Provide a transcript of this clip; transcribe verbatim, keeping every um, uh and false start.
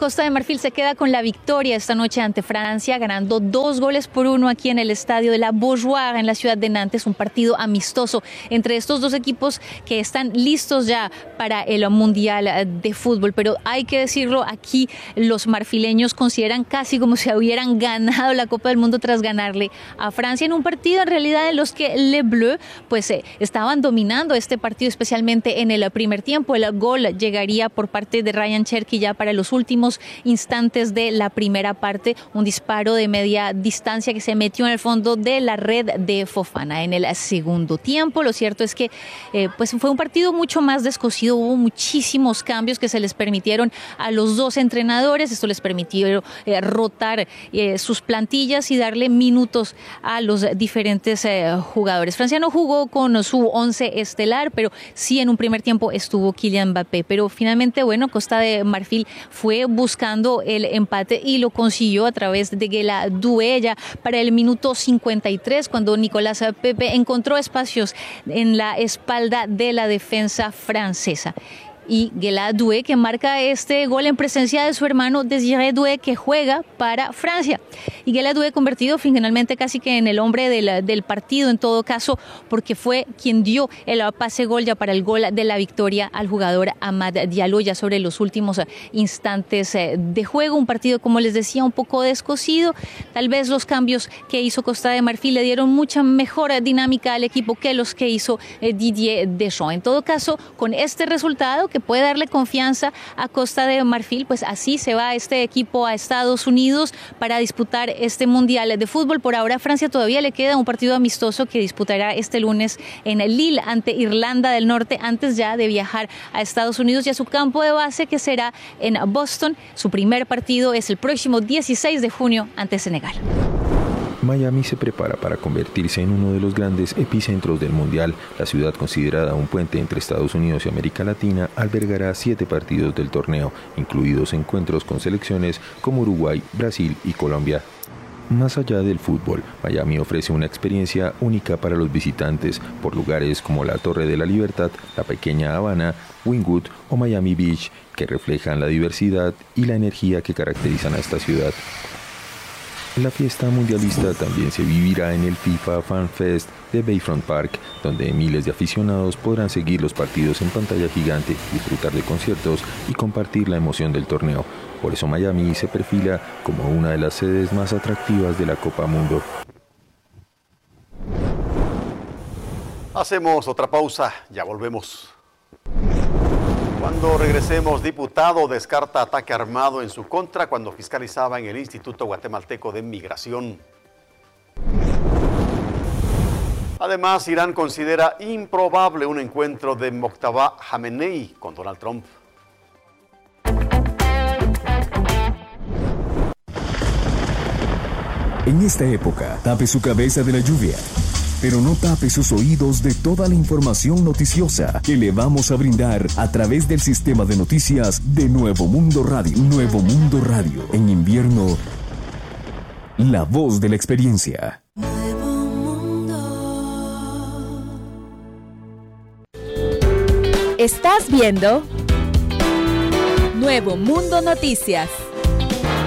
Costa de Marfil se queda con la victoria esta noche ante Francia, ganando dos goles por uno aquí en el estadio de la Beaujoire en la ciudad de Nantes, un partido amistoso entre estos dos equipos que están listos ya para el Mundial de Fútbol. Pero hay que decirlo, aquí los marfileños consideran casi como si hubieran ganado la Copa del Mundo tras ganarle a Francia en un partido en realidad en los que Les Bleus pues eh, estaban dominando este partido, especialmente en el primer tiempo. El gol llegaría por parte de Ryan Cherki ya para los últimos instantes de la primera parte, un disparo de media distancia que se metió en el fondo de la red de Fofana. En el segundo tiempo, lo cierto es que eh, pues fue un partido mucho más descosido, hubo muchísimos cambios que se les permitieron a los dos entrenadores, esto les permitió eh, rotar eh, sus plantillas y darle minutos a los diferentes eh, jugadores. Francia no jugó con su once estelar, pero sí en un primer tiempo estuvo Kylian Mbappé, pero finalmente, bueno, Costa de Marfil fue buscando el empate y lo consiguió a través de Guela Doué ya para el minuto cincuenta y tres, cuando Nicolás Pepe encontró espacios en la espalda de la defensa francesa. Y Guela Doué, que marca este gol en presencia de su hermano Désiré Doué, que juega para Francia. Y Guela Doué convertido finalmente casi que en el hombre del, del partido, en todo caso, porque fue quien dio el pase gol ya para el gol de la victoria al jugador Amad Diallo ya sobre los últimos instantes de juego. Un partido, como les decía, un poco descosido. Tal vez los cambios que hizo Costa de Marfil le dieron mucha mejor dinámica al equipo que los que hizo Didier Deschamps. En todo caso, con este resultado que puede darle confianza a Costa de Marfil, pues así se va este equipo a Estados Unidos para disputar este Mundial de Fútbol. Por ahora Francia todavía le queda un partido amistoso que disputará este lunes en Lille ante Irlanda del Norte, antes ya de viajar a Estados Unidos y a su campo de base, que será en Boston. Su primer partido es el próximo dieciséis de junio ante Senegal. Miami se prepara para convertirse en uno de los grandes epicentros del Mundial. La ciudad, considerada un puente entre Estados Unidos y América Latina, albergará siete partidos del torneo, incluidos encuentros con selecciones como Uruguay, Brasil y Colombia. Más allá del fútbol, Miami ofrece una experiencia única para los visitantes por lugares como la Torre de la Libertad, la pequeña Habana, Wynwood o Miami Beach, que reflejan la diversidad y la energía que caracterizan a esta ciudad. La fiesta mundialista también se vivirá en el FIFA Fan Fest de Bayfront Park, donde miles de aficionados podrán seguir los partidos en pantalla gigante, disfrutar de conciertos y compartir la emoción del torneo. Por eso Miami se perfila como una de las sedes más atractivas de la Copa Mundo. Hacemos otra pausa, ya volvemos. Cuando regresemos, diputado descarta ataque armado en su contra cuando fiscalizaba en el Instituto Guatemalteco de Migración. Además, Irán considera improbable un encuentro de Mojtaba Khamenei con Donald Trump. En esta época, tape su cabeza de la lluvia, pero no tape sus oídos de toda la información noticiosa que le vamos a brindar a través del sistema de noticias de Nuevo Mundo Radio. Nuevo Mundo Radio. En invierno, la voz de la experiencia. Nuevo Mundo. Estás viendo Nuevo Mundo Noticias.